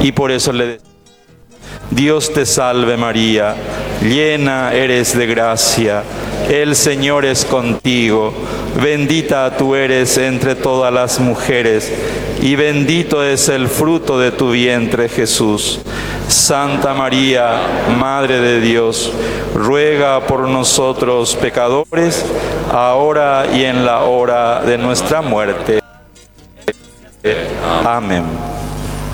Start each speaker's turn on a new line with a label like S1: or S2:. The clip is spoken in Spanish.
S1: y por eso le decimos: Dios te salve María, llena eres de gracia, el Señor es contigo, bendita tú eres entre todas las mujeres, y bendito es el fruto de tu vientre, Jesús. Santa María, Madre de Dios, ruega por nosotros pecadores, ahora y en la hora de nuestra muerte. Amén.